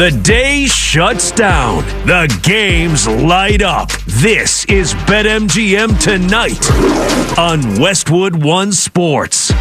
The day shuts down. The games light up. This is BetMGM Tonight on Westwood One Sports.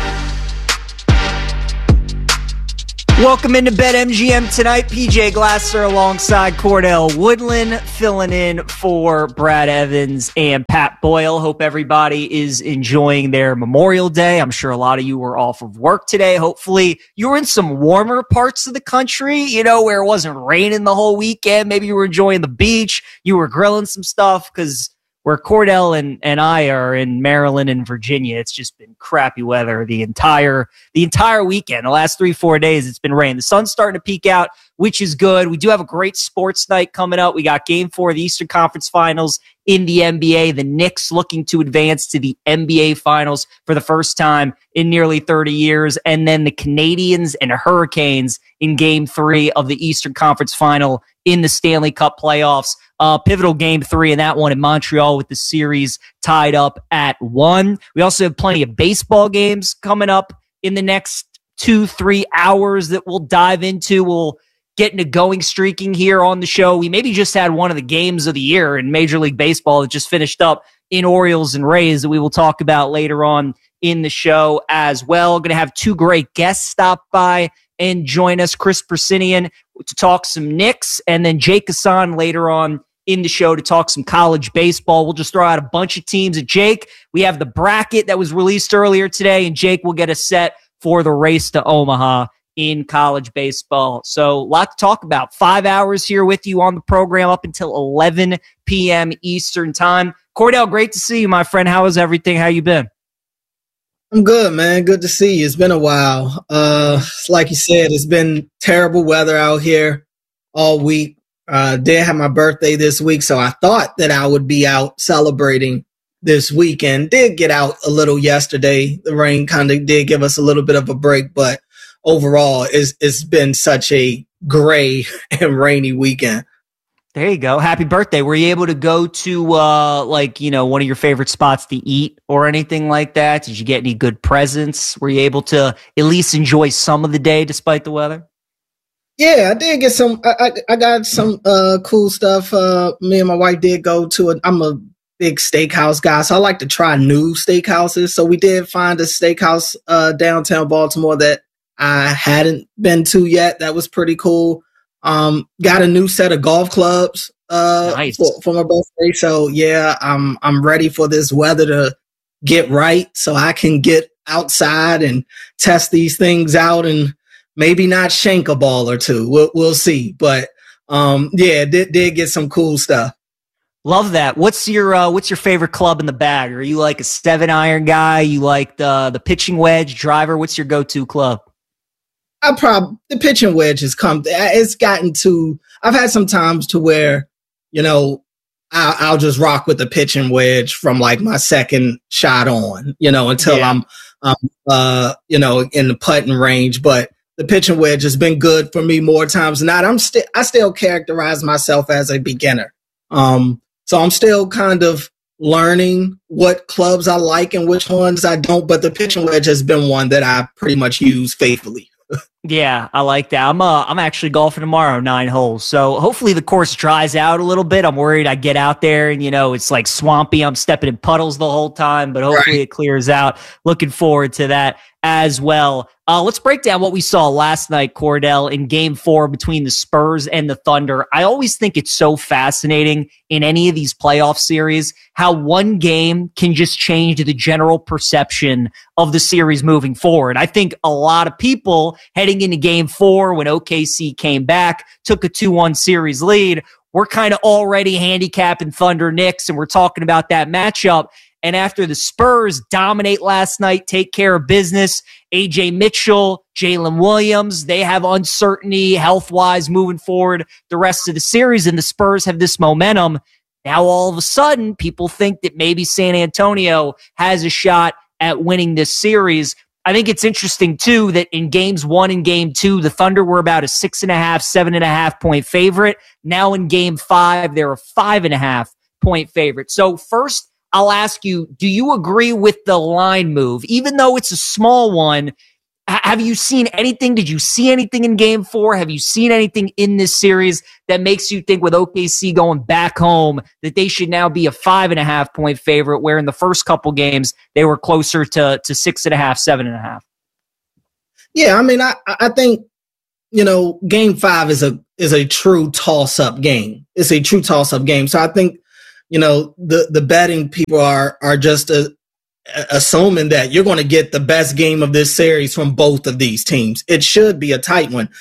Welcome into BetMGM Tonight. PJ Glasser alongside Cordell Woodland, filling in for Brad Evans and Pat Boyle. Hope everybody is enjoying their Memorial Day. I'm sure a lot of you were off of work today. Hopefully you were in some warmer parts of the country, where it wasn't raining the whole weekend. Maybe you were enjoying the beach. You were grilling some stuff, because where Cordell and I are in Maryland and Virginia, it's just been crappy weather the entire weekend. The last 3-4 days, it's been rain. The sun's starting to peek out, which is good. We do have a great sports night coming up. We got Game 4 of the Eastern Conference Finals in the NBA. The Knicks looking to advance to the NBA Finals for the first time in nearly 30 years. And then the Canadians and Hurricanes in Game 3 of the Eastern Conference Final in the Stanley Cup playoffs. Pivotal Game 3 in that one in Montreal, with the series tied up at 1. We also have plenty of baseball games coming up in the next 2-3 hours that we'll dive into. We'll get into going streaking here on the show. We maybe just had one of the games of the year in Major League Baseball that just finished up in Orioles and Rays that we will talk about later on in the show as well. Going to have two great guests stop by and join us. Chris Persinian to talk some Knicks, and then Jake Hassan later on in the show to talk some college baseball. We'll just throw out a bunch of teams. At Jake, we have the bracket that was released earlier today, and Jake will get us set for the race to Omaha in college baseball. So a lot to talk about. 5 hours here with you on the program up until 11 p.m. Eastern time. Cordell, great to see you, my friend. How is everything? How you been? I'm good, man. Good to see you. It's been a while. Like you said, it's been terrible weather out here all week. Did have my birthday this week, so I thought that I would be out celebrating this weekend. Did get out a little yesterday. The rain kind of did give us a little bit of a break, but overall, it's been such a gray and rainy weekend. There you go. Happy birthday. Were you able to go to one of your favorite spots to eat or anything like that? Did you get any good presents? Were you able to at least enjoy some of the day despite the weather? Yeah, I did get some. I got some cool stuff. Me and my wife did go to I'm a big steakhouse guy, so I like to try new steakhouses. So we did find a steakhouse downtown Baltimore that I hadn't been to yet. That was pretty cool. Got a new set of golf clubs nice. for my birthday. So yeah, I'm ready for this weather to get right so I can get outside and test these things out and maybe not shank a ball or two. We'll see. But did get some cool stuff. Love that. What's your favorite club in the bag? Are you like a 7-iron guy? You like the pitching wedge, driver? What's your go-to club? The pitching wedge has come. It's gotten to. I've had some times to where, I'll just rock with the pitching wedge from like my second shot on, until I'm in the putting range. But the pitching wedge has been good for me more times than not. I still characterize myself as a beginner. So I'm still kind of learning what clubs I like and which ones I don't. But the pitching wedge has been one that I pretty much use faithfully. Yeah, I like that. I'm actually golfing tomorrow, 9 holes. So hopefully the course dries out a little bit. I'm worried I get out there and, it's like swampy. I'm stepping in puddles the whole time, but hopefully It clears out. Looking forward to that as well. Let's break down what we saw last night, Cordell, in Game 4 between the Spurs and the Thunder. I always think it's so fascinating in any of these playoff series how one game can just change the general perception of the series moving forward. I think a lot of people heading into Game 4 when OKC came back, took a 2-1 series lead, we're kind of already handicapping Thunder Knicks, and we're talking about that matchup. And after the Spurs dominate last night, take care of business, AJ Mitchell, Jalen Williams, they have uncertainty health-wise moving forward the rest of the series, and the Spurs have this momentum. Now, all of a sudden, people think that maybe San Antonio has a shot at winning this series. I think it's interesting, too, that in Games 1 and Game 2, the Thunder were about a 6.5, 7.5 point favorite. Now in Game 5, they're a 5.5 point favorite. So first, I'll ask you, do you agree with the line move? Even though it's a small one, Have you seen anything? Did you see anything in Game 4? Have you seen anything in this series that makes you think with OKC going back home that they should now be a 5.5 point favorite, where in the first couple games they were closer to 6.5, 7.5? Yeah, I mean, I think, Game 5 is a true toss-up game. It's a true toss-up game. So I think, the betting people are just assuming that you're going to get the best game of this series from both of these teams. It should be a tight one.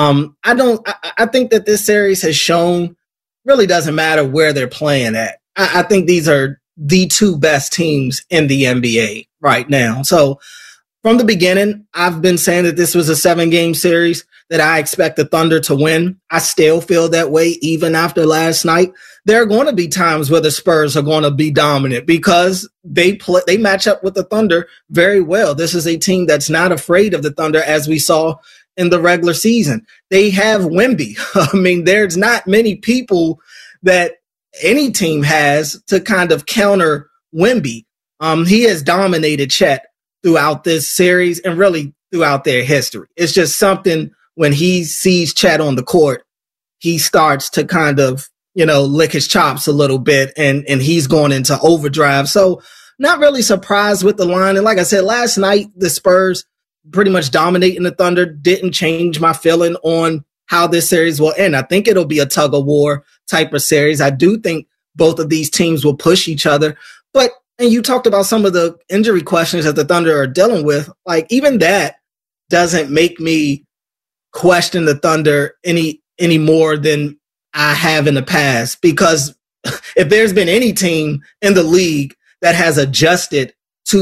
I think that this series has shown really doesn't matter where they're playing at. I think these are the two best teams in the NBA right now. So from the beginning, I've been saying that this was a 7-game series, that I expect the Thunder to win. I still feel that way even after last night. There are going to be times where the Spurs are going to be dominant because they match up with the Thunder very well. This is a team that's not afraid of the Thunder, as we saw in the regular season. They have Wemby. I mean, there's not many people that any team has to kind of counter Wemby. He has dominated Chet throughout this series and really throughout their history. It's just something when he sees Chet on the court, he starts to kind of, lick his chops a little bit and he's going into overdrive. So not really surprised with the line. And like I said, last night, the Spurs pretty much dominating the Thunder didn't change my feeling on how this series will end. I think it'll be a tug of war type of series. I do think both of these teams will push each other. And you talked about some of the injury questions that the Thunder are dealing with. Like, even that doesn't make me question the Thunder any more than I have in the past, because if there's been any team in the league that has adjusted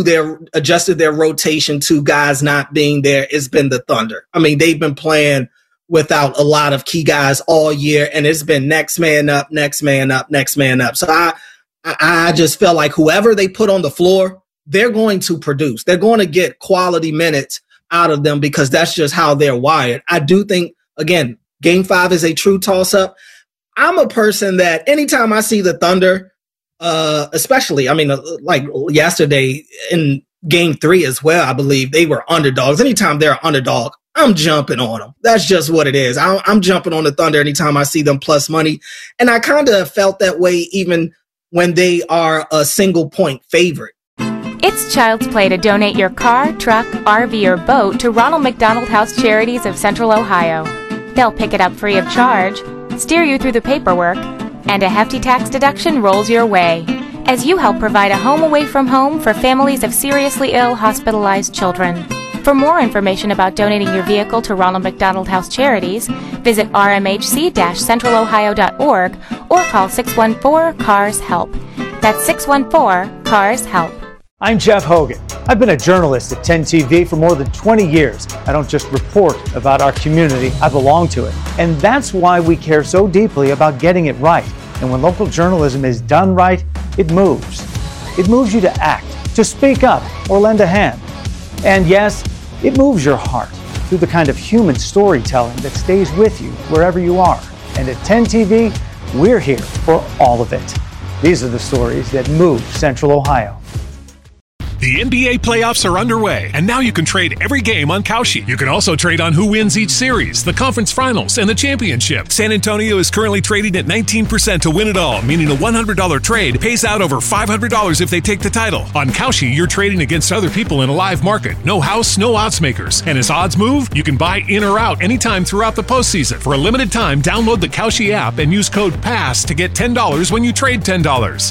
their rotation to guys not being there, it's been the Thunder. I mean, they've been playing without a lot of key guys all year, and it's been next man up, next man up, next man up. So I just felt like whoever they put on the floor, they're going to produce. They're going to get quality minutes out of them because that's just how they're wired. I do think, again, Game 5 is a true toss-up. I'm a person that anytime I see the Thunder, especially, I mean, like yesterday in Game 3 as well, I believe they were underdogs. Anytime they're an underdog, I'm jumping on them. That's just what it is. I'm jumping on the Thunder anytime I see them plus money. And I kind of felt that way even when they are a single point favorite. It's child's play to donate your car, truck, RV, or boat to Ronald McDonald House Charities of Central Ohio. They'll pick it up free of charge, steer you through the paperwork, and a hefty tax deduction rolls your way as you help provide a home away from home for families of seriously ill, hospitalized children. For more information about donating your vehicle to Ronald McDonald House Charities, visit rmhc-centralohio.org or call 614-CARS-HELP. That's 614-CARS-HELP. I'm Jeff Hogan. I've been a journalist at 10 TV for more than 20 years. I don't just report about our community, I belong to it. And that's why we care so deeply about getting it right. And when local journalism is done right, it moves. It moves you to act, to speak up, or lend a hand. And yes, it moves your heart through the kind of human storytelling that stays with you wherever you are. And at 10 TV, we're here for all of it. These are the stories that move Central Ohio. The NBA playoffs are underway, and now you can trade every game on Kalshi. You can also trade on who wins each series, the conference finals, and the championship. San Antonio is currently trading at 19% to win it all, meaning a $100 trade pays out over $500 if they take the title. On Kalshi, you're trading against other people in a live market. No house, no odds makers. And as odds move, you can buy in or out anytime throughout the postseason. For a limited time, download the Kalshi app and use code PASS to get $10 when you trade $10.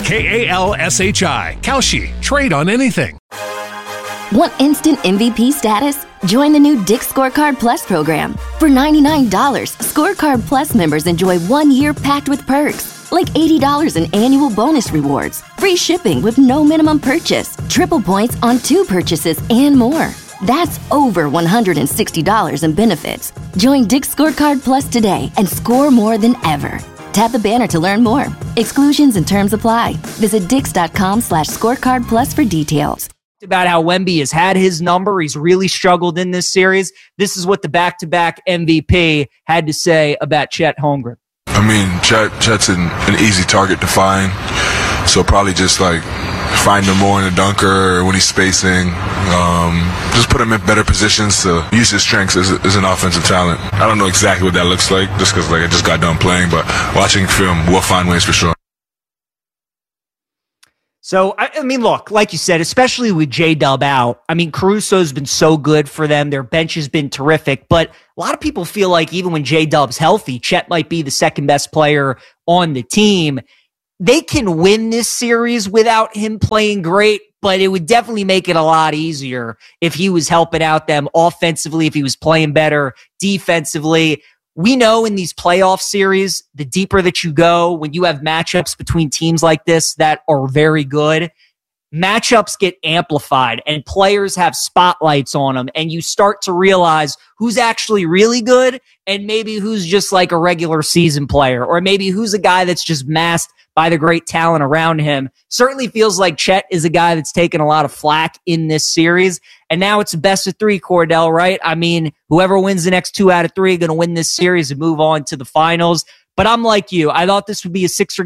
KALSHI. Kalshi. Trade on anything. Want instant MVP status? Join the new Dick's Scorecard Plus program. For $99, Scorecard Plus members enjoy 1 year packed with perks, like $80 in annual bonus rewards, free shipping with no minimum purchase, triple points on 2 purchases, and more. That's over $160 in benefits. Join Dick's Scorecard Plus today and score more than ever. Tap the banner to learn more. Exclusions and terms apply. Visit Dix.com/scorecard plus for details. About how Wemby has had his number. He's really struggled in this series. This is what the back-to-back MVP had to say about Chet Holmgren. I mean, Chet's an easy target to find. So probably just like find him more in the dunker or when he's spacing. Just put him in better positions to use his strengths as an offensive talent. I don't know exactly what that looks like just because I just got done playing, but watching film, we'll find ways for sure. So, I mean, look, like you said, especially with J-Dub out, I mean, Caruso's been so good for them. Their bench has been terrific. But a lot of people feel like even when J-Dub's healthy, Chet might be the second best player on the team. They can win this series without him playing great, but it would definitely make it a lot easier if he was helping out them offensively, if he was playing better defensively. We know in these playoff series, the deeper that you go, when you have matchups between teams like this that are very good, matchups get amplified and players have spotlights on them, and you start to realize who's actually really good and maybe who's just like a regular season player, or maybe who's a guy that's just masked by the great talent around him. Certainly feels like Chet is a guy that's taken a lot of flack in this series. And now it's a best of three, Cordell, right? I mean, whoever wins the next 2 out of 3 are going to win this series and move on to the finals. But I'm like you. I thought this would be a 6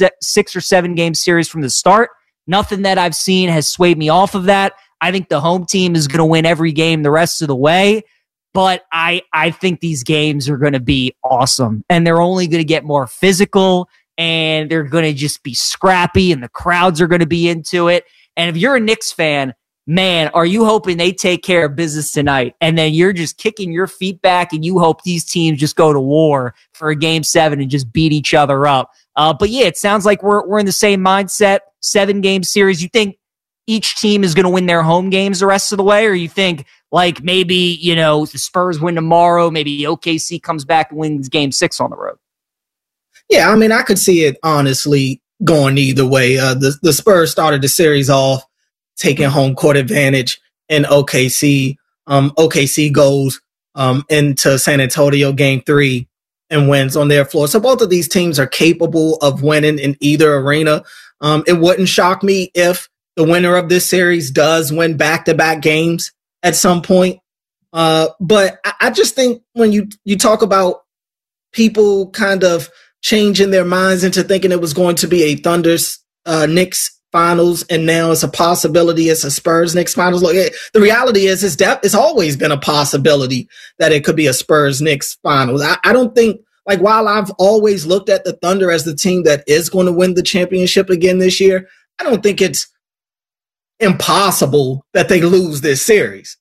or 7 game series from the start. Nothing that I've seen has swayed me off of that. I think the home team is going to win every game the rest of the way. But I think these games are going to be awesome. And they're only going to get more physical. And they're going to just be scrappy, and the crowds are going to be into it. And if you're a Knicks fan, man, are you hoping they take care of business tonight? And then you're just kicking your feet back, and you hope these teams just go to war for a game 7 and just beat each other up. But yeah, it sounds like we're in the same mindset. 7-game series. You think each team is going to win their home games the rest of the way? Or you think like maybe, the Spurs win tomorrow, maybe OKC comes back and wins game 6 on the road? Yeah, I mean, I could see it honestly going either way. The Spurs started the series off taking home court advantage in OKC. OKC goes into San Antonio game 3 and wins on their floor. So both of these teams are capable of winning in either arena. It wouldn't shock me if the winner of this series does win back-to-back games at some point. But I just think when you talk about people kind of changing their minds into thinking it was going to be a Thunder's Knicks finals, and now it's a possibility it's a Spurs Knicks finals. Look, the reality is it's always been a possibility that it could be a Spurs Knicks finals. I don't think, like, while I've always looked at the Thunder as the team that is going to win the championship again this year, I don't think it's impossible that they lose this series.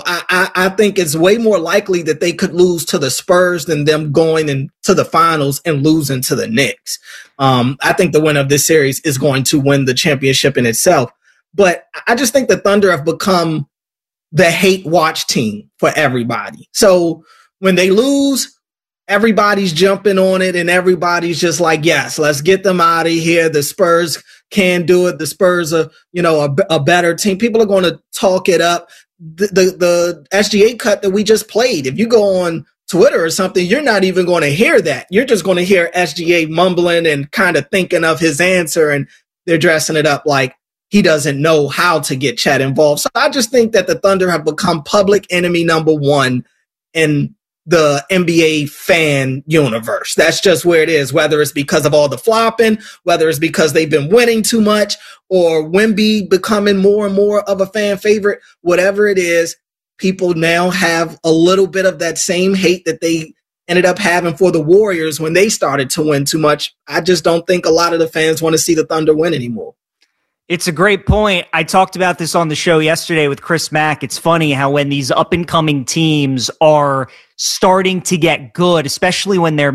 I think it's way more likely that they could lose to the Spurs than them going into the finals and losing to the Knicks. I think the winner of this series is going to win the championship in itself. But I just think the Thunder have become the hate watch team for everybody. So when they lose, everybody's jumping on it and everybody's just like, yes, let's get them out of here. The Spurs can do it. The Spurs are, a better team. People are going to talk it up. The SGA cut that we just played, if you go on Twitter or something, you're not even going to hear that. You're just going to hear SGA mumbling and kind of thinking of his answer, and they're dressing it up like he doesn't know how to get Chet involved. So I just think that the Thunder have become public enemy number 1 in the NBA fan universe. That's just where it is, whether it's because of all the flopping, whether it's because they've been winning too much, or Wemby becoming more and more of a fan favorite, whatever it is, people now have a little bit of that same hate that they ended up having for the Warriors when they started to win too much. I just don't think a lot of the fans want to see the Thunder win anymore. It's a great point. I talked about this on the show yesterday with Chris Mack. It's funny how when these up-and-coming teams are starting to get good, especially when they're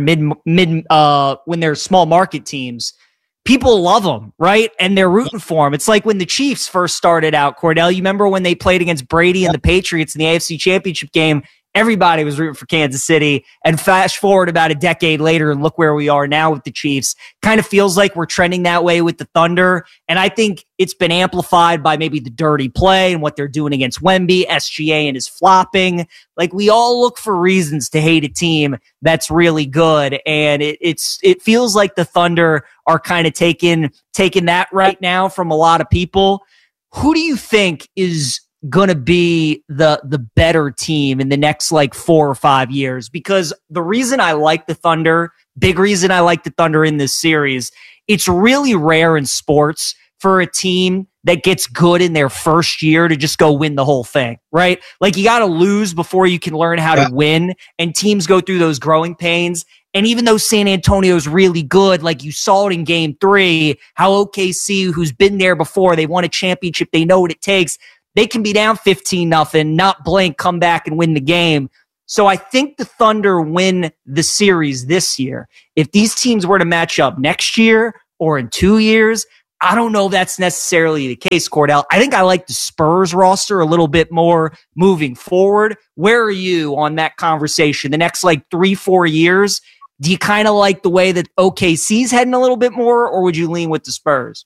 when they're small market teams, people love them, right? And they're rooting for them. It's like when the Chiefs first started out, Cordell. You remember when they played against Brady and the Patriots in the AFC Championship game? Everybody was rooting for Kansas City. And fast forward about a decade later, and look where we are now with the Chiefs. Kind of feels like we're trending that way with the Thunder. And I think it's been amplified by maybe the dirty play and what they're doing against Wemby, SGA and his flopping. Like, we all look for reasons to hate a team that's really good. And it feels like the Thunder are kind of taking that right now from a lot of people. Who do you think is going to be the better team in the next 4 or 5 years? Because the reason I like the Thunder, big reason I like the Thunder in this series, it's really rare in sports for a team that gets good in their first year to just go win the whole thing, right? Like you got to lose before you can learn how to win, and teams go through those growing pains. And even though San Antonio's really good, like you saw it in game 3, how OKC, who's been there before, they won a championship, they know what it takes. They can be down 15-0, not blink, come back and win the game. So I think the Thunder win the series this year. If these teams were to match up next year or in 2 years, I don't know if that's necessarily the case, Cordell. I think I like the Spurs roster a little bit more moving forward. Where are you on that conversation? The next 3-4 years, do you kind of like the way that OKC's heading a little bit more, or would you lean with the Spurs?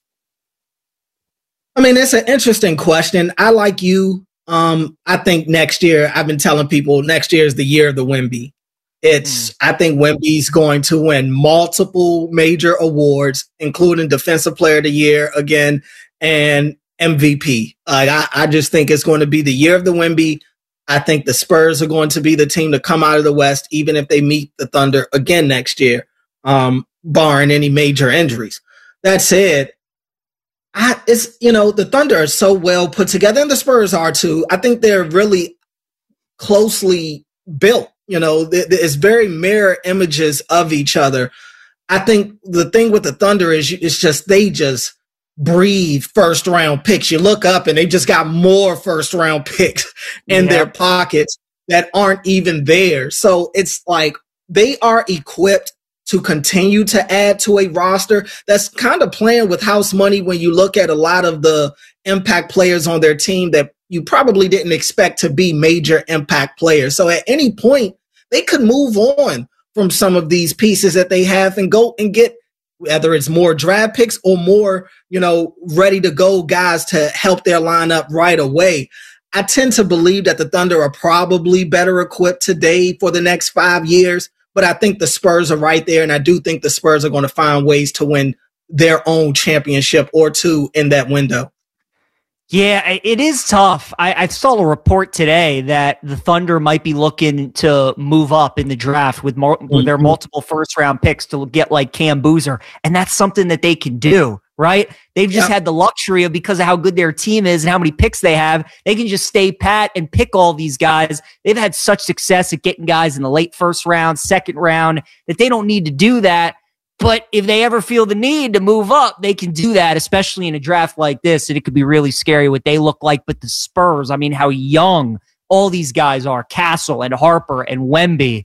I mean, it's an interesting question. I like you. I think next year, I've been telling people next year is the year of the Wemby. I think Wemby's going to win multiple major awards, including Defensive Player of the Year again and MVP. I just think it's going to be the year of the Wemby. I think the Spurs are going to be the team to come out of the West, even if they meet the Thunder again next year, barring any major injuries. That said, the Thunder are so well put together, and the Spurs are too. I think they're really closely built. It's very mirror images of each other. I think the thing with the Thunder is they just breathe first round picks. You look up and they just got more first round picks in their pockets that aren't even there. So it's like they are equipped to continue to add to a roster that's kind of playing with house money when you look at a lot of the impact players on their team that you probably didn't expect to be major impact players. So at any point, they could move on from some of these pieces that they have and go and get, whether it's more draft picks or more, ready to go guys to help their lineup right away. I tend to believe that the Thunder are probably better equipped today for the next 5 years, but I think the Spurs are right there, and I do think the Spurs are going to find ways to win their own championship or two in that window. Yeah, it is tough. I saw a report today that the Thunder might be looking to move up in the draft with their multiple first-round picks to get like Cam Boozer, and that's something that they can do, right? They've just had the luxury of, because of how good their team is and how many picks they have, they can just stay pat and pick all these guys. They've had such success at getting guys in the late first round, second round, that they don't need to do that. But if they ever feel the need to move up, they can do that, especially in a draft like this. And it could be really scary what they look like. But the Spurs, I mean, how young all these guys are, Castle and Harper and Wemby.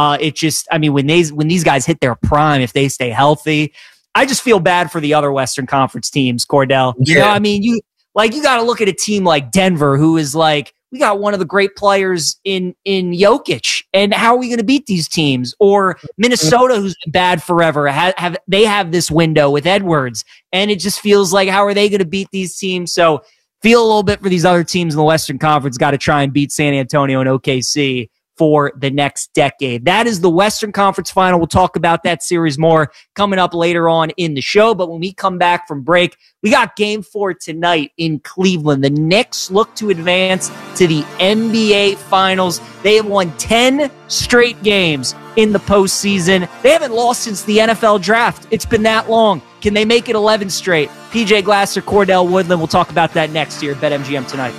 When these guys hit their prime, if they stay healthy, I just feel bad for the other Western Conference teams, Cordell. You got to look at a team like Denver, who is like, we got one of the great players in Jokic, and how are we going to beat these teams? Or Minnesota, who's been bad forever, they have this window with Edwards, and it just feels like, how are they going to beat these teams? So feel a little bit for these other teams in the Western Conference, got to try and beat San Antonio and OKC for the next decade. That is the Western Conference Final. We'll talk about that series more coming up later on in the show. But when we come back from break, we got Game 4 tonight in Cleveland. The Knicks look to advance to the NBA Finals. They have won 10 straight games in the postseason. They haven't lost since the NFL draft. It's been that long. Can they make it 11 straight? PJ Glasser, Cordell Woodland. We'll talk about that next year at BetMGM Tonight.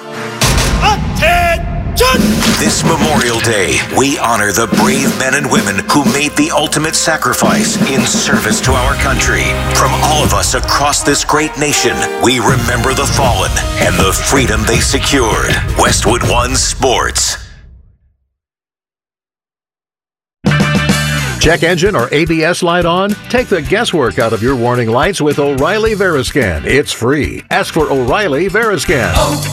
This Memorial Day, we honor the brave men and women who made the ultimate sacrifice in service to our country. From all of us across this great nation, we remember the fallen and the freedom they secured. Westwood One Sports. Check engine or ABS light on? Take the guesswork out of your warning lights with O'Reilly Veriscan. It's free. Ask for O'Reilly Veriscan.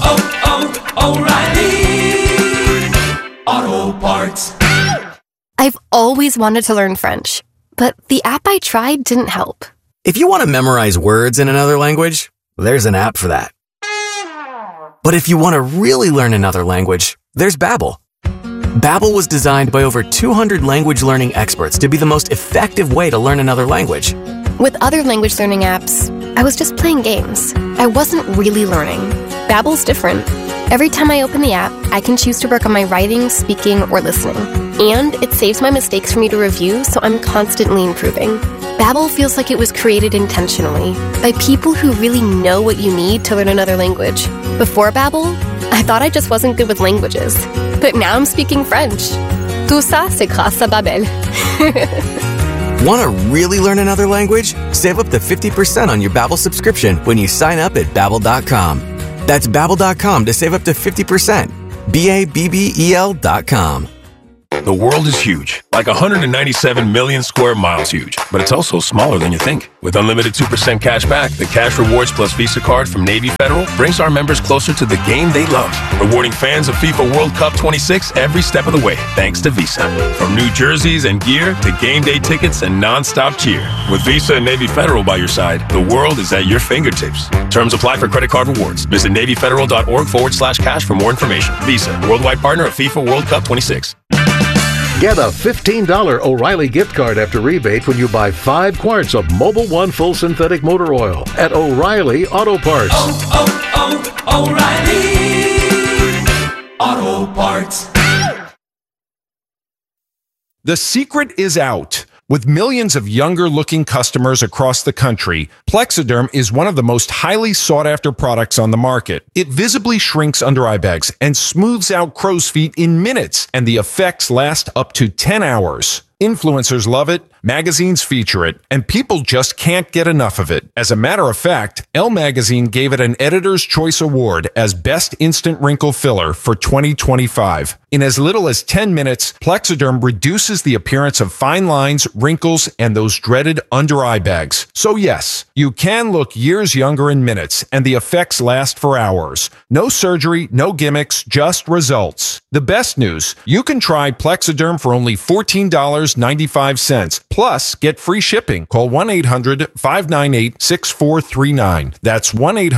O'Reilly Auto Parts. I've always wanted to learn French, but the app I tried didn't help. If you want to memorize words in another language, there's an app for that. But if you want to really learn another language, there's Babbel. Babbel was designed by over 200 language learning experts to be the most effective way to learn another language. With other language learning apps, I was just playing games. I wasn't really learning. Babbel's different. Every time I open the app, I can choose to work on my writing, speaking, or listening. And it saves my mistakes for me to review, so I'm constantly improving. Babbel feels like it was created intentionally by people who really know what you need to learn another language. Before Babbel, I thought I just wasn't good with languages, but now I'm speaking French. Tout ça, c'est grâce à Babbel. Want to really learn another language? Save up to 50% on your Babbel subscription when you sign up at Babbel.com. That's Babbel.com to save up to 50%. Babbel.com. The world is huge, like 197 million square miles huge, but it's also smaller than you think. With unlimited 2% cash back, the Cash Rewards Plus Visa card from Navy Federal brings our members closer to the game they love, rewarding fans of FIFA World Cup 26 every step of the way, thanks to Visa. From new jerseys and gear to game day tickets and non-stop cheer. With Visa and Navy Federal by your side, the world is at your fingertips. Terms apply for credit card rewards. Visit NavyFederal.org/cash for more information. Visa, worldwide partner of FIFA World Cup 26. Get a $15 O'Reilly gift card after rebate when you buy 5 quarts of Mobil 1 full synthetic motor oil at O'Reilly Auto Parts. O'Reilly Auto Parts. The secret is out. With millions of younger-looking customers across the country, Plexiderm is one of the most highly sought-after products on the market. It visibly shrinks under eye bags and smooths out crow's feet in minutes, and the effects last up to 10 hours. Influencers love it, magazines feature it, and people just can't get enough of it. As a matter of fact, Elle Magazine gave it an Editor's Choice Award as Best Instant Wrinkle Filler for 2025. In as little as 10 minutes, Plexiderm reduces the appearance of fine lines, wrinkles, and those dreaded under-eye bags. So yes, you can look years younger in minutes, and the effects last for hours. No surgery, no gimmicks, just results. The best news, you can try Plexiderm for only $14.95. Plus, get free shipping. Call 1-800-598-6439. That's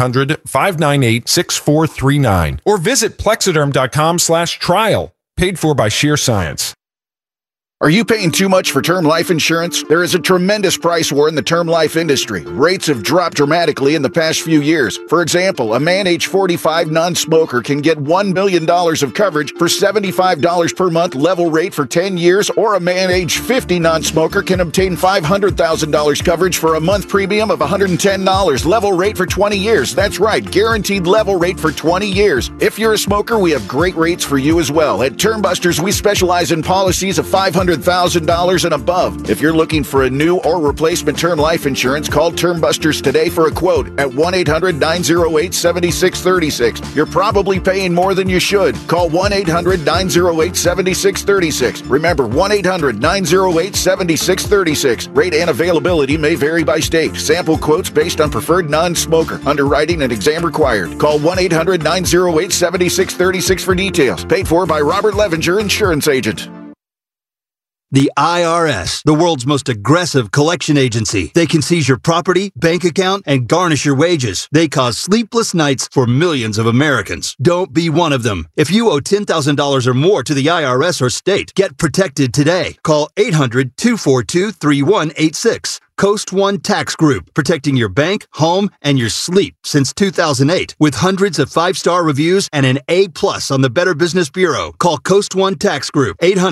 1-800-598-6439. Or visit Plexiderm.com/trial. Paid for by Sheer Science. Are you paying too much for term life insurance? There is a tremendous price war in the term life industry. Rates have dropped dramatically in the past few years. For example, a man age 45 non-smoker can get $1 million of coverage for $75 per month level rate for 10 years, or a man age 50 non-smoker can obtain $500,000 coverage for a month premium of $110 level rate for 20 years. That's right, guaranteed level rate for 20 years. If you're a smoker, we have great rates for you as well. At Termbusters, we specialize in policies of $500,000 and above. If you're looking for a new or replacement term life insurance, call Termbusters today for a quote at 1-800-908-7636. You're probably paying more than you should. Call 1-800-908-7636. Remember, 1-800-908-7636. Rate and availability may vary by state. Sample quotes based on preferred non-smoker. Underwriting and exam required. Call 1-800-908-7636 for details. Paid for by Robert Levinger, Insurance Agent. The IRS, the world's most aggressive collection agency. They can seize your property, bank account, and garnish your wages. They cause sleepless nights for millions of Americans. Don't be one of them. If you owe $10,000 or more to the IRS or state, get protected today. Call 800-242-3186. Coast One Tax Group, protecting your bank, home, and your sleep since 2008. With hundreds of 5-star reviews and an A+ on the Better Business Bureau. Call Coast One Tax Group,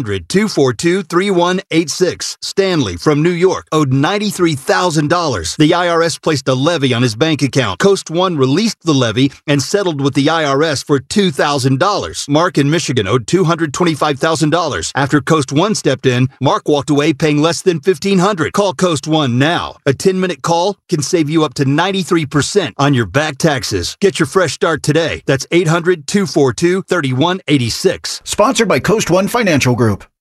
800-242-3186. Stanley from New York owed $93,000. The IRS placed a levy on his bank account. Coast One released the levy and settled with the IRS for $2,000. Mark in Michigan owed $225,000. After Coast One stepped in, Mark walked away paying less than $1,500. Call Coast One now. A 10-minute call can save you up to 93% on your back taxes. Get your fresh start today. That's 800-242-3186. Sponsored by Coast One Financial Group.